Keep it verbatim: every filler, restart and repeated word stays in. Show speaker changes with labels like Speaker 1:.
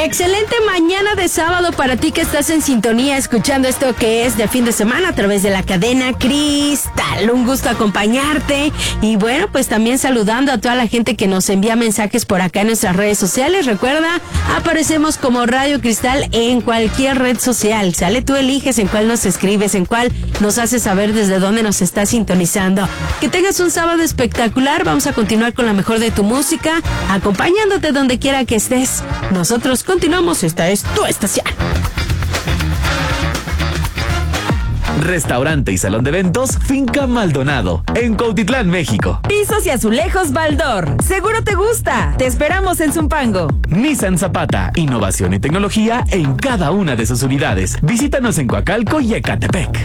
Speaker 1: Excelente mañana de sábado para ti que estás en sintonía escuchando esto que es de fin de semana a través de la cadena Cristal. Un gusto acompañarte y bueno, pues también saludando a toda la gente que nos envía mensajes por acá en nuestras redes sociales. Recuerda, aparecemos como Radio Cristal en cualquier red social. Sale, tú eliges en cuál nos escribes, en cuál nos haces saber desde dónde nos estás sintonizando. Que tengas un sábado espectacular. Vamos a continuar con la mejor de tu música, acompañándote donde quiera que estés. Nosotros continuamos, esta es tu estación.
Speaker 2: Restaurante y salón de eventos Finca Maldonado, en Cuautitlán, México.
Speaker 3: Pisos y azulejos Baldor. Seguro te gusta. Te esperamos en Zumpango.
Speaker 2: Nissan Zapata, innovación y tecnología en cada una de sus unidades. Visítanos en Coacalco y Ecatepec.